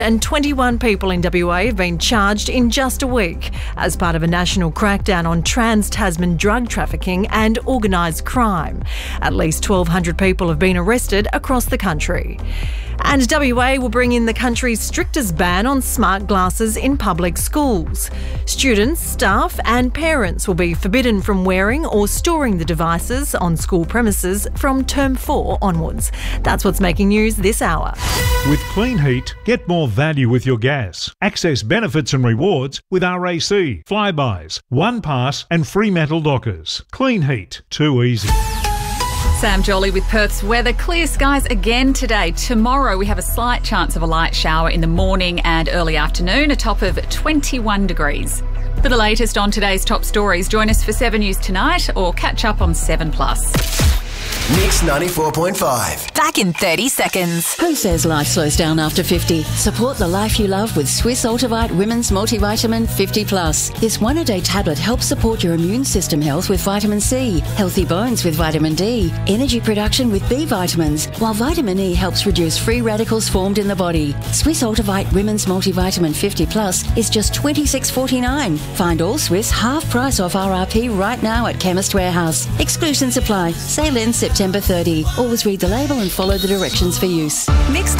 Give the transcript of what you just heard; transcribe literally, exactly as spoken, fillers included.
And twenty-one people in W A have been charged in just a week as part of a national crackdown on trans-Tasman drug trafficking and organised crime. At least twelve hundred people have been arrested across the country. And W A will bring in the country's strictest ban on smart glasses in public schools. Students, staff and parents will be forbidden from wearing or storing the devices on school premises from term four onwards. That's what's making news this hour. With Clean Heat, get more value with your gas. Access benefits and rewards with R A C, Flybys, One Pass and Fremantle Dockers. Clean Heat, too easy. Sam Jolly with Perth's weather. Clear skies again today. Tomorrow we have a slight chance of a light shower in the morning and early afternoon, a top of twenty-one degrees. For the latest on today's top stories, join us for seven News tonight or catch up on seven plus. Mix ninety-four point five. Back in thirty seconds. Who says life slows down after fifty? Support the life you love with Swiss Ultivite Women's Multivitamin fifty plus. This one-a-day tablet helps support your immune system health with vitamin C, healthy bones with vitamin D, energy production with B vitamins, while vitamin E helps reduce free radicals formed in the body. Swiss Ultivite Women's Multivitamin fifty plus is just twenty-six forty-nine. Find all Swiss half price off R R P right now at Chemist Warehouse. Exclusions apply. Sale ends September thirtieth. Always read the label and follow the directions for use. Mix